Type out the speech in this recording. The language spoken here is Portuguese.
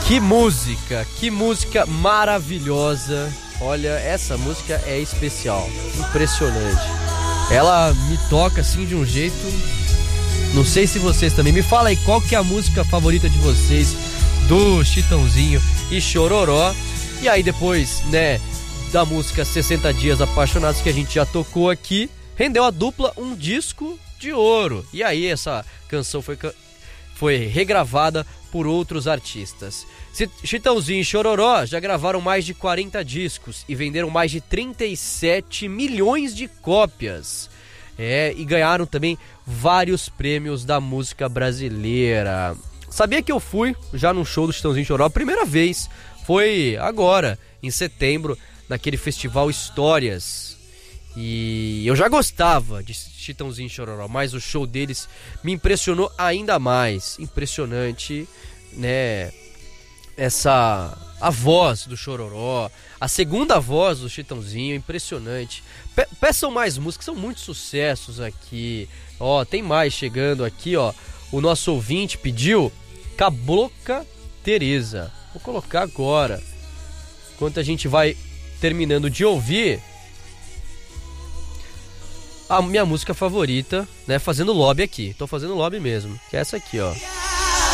Que música maravilhosa. Olha, essa música é especial, impressionante. Ela me toca assim de um jeito. Não sei se vocês também. Me fala aí qual que é a música favorita de vocês do Chitãozinho e Chororó. E aí depois, né, da música 60 Dias Apaixonados, que a gente já tocou aqui, rendeu a dupla um disco de ouro. E aí essa canção foi regravada por outros artistas. Chitãozinho e Chororó já gravaram mais de 40 discos e venderam mais de 37 milhões de cópias. E ganharam também vários prêmios da música brasileira. Sabia que eu fui já num show do Chitãozinho e Chororó a primeira vez? Foi agora, em setembro, naquele festival Histórias. E eu já gostava de Chitãozinho e Chororó, mas o show deles me impressionou ainda mais. Impressionante, né? A voz do Chororó, a segunda voz do Chitãozinho, impressionante. Peçam mais músicas, são muitos sucessos aqui. Ó, tem mais chegando aqui, ó. O nosso ouvinte pediu Cabocla Teresa. Vou colocar agora. Enquanto a gente vai terminando de ouvir a minha música favorita, né? Fazendo lobby aqui. Tô fazendo lobby mesmo. Que é essa aqui, ó.